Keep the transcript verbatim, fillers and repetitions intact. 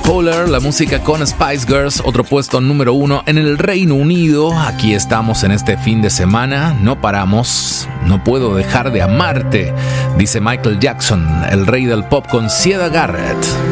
Fowler, la música con Spice Girls, otro puesto número uno en el Reino Unido. Aquí estamos en este fin de semana, no paramos, no puedo dejar de amarte, dice Michael Jackson, el rey del pop con Siedah Garrett.